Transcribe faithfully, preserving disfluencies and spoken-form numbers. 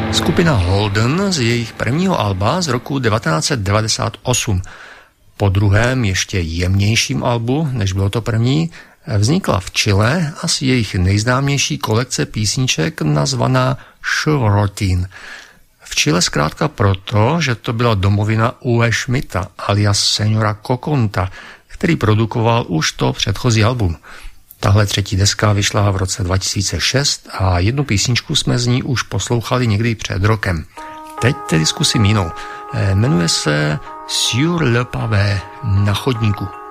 Skupina Holden z jejich prvního alba z roku devatenáct set devadesát osm. Po druhém, ještě jemnějším albu, než bylo to první, vznikla v Chile asi jejich nejznámější kolekce písniček nazvaná Chevrotin. V Chile zkrátka proto, že to byla domovina U E Schmidta alias Señora Kokonta, který produkoval už to předchozí album. Tahle třetí deska vyšla v roce dva tisíce šest a jednu písničku jsme z ní už poslouchali někdy před rokem. Teď tedy zkusím jinou. Jmenuje se Sur le pavé, na chodníku.